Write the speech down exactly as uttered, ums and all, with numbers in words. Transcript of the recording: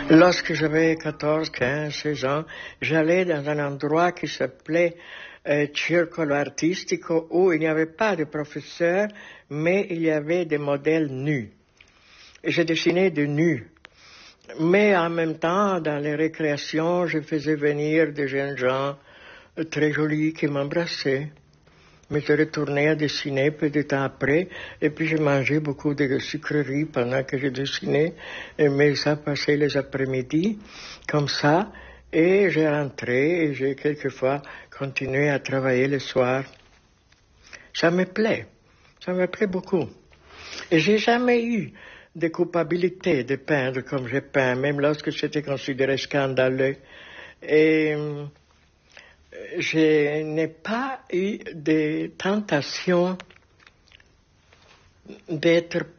Lorsque j'avais quatorze, quinze, seize ans, j'allais dans un endroit qui s'appelait euh, Circolo Artistico, où il n'y avait pas de professeur, mais il y avait des modèles nus. Et je dessinais de nus. Mais en même temps, dans les récréations, je faisais venir des jeunes gens euh, très jolis qui m'embrassaient. Mais je retournais à dessiner peu de temps après, et puis je mangeais beaucoup de sucreries pendant que je dessinais, mais ça passait les après-midi, comme ça, et j'ai rentré, et j'ai quelquefois continué à travailler le soir. Ça me plaît, ça me plaît beaucoup. Et j'ai jamais eu de culpabilité de peindre comme je peins, même lorsque c'était considéré scandaleux. Et je n'ai pas eu de tentation d'être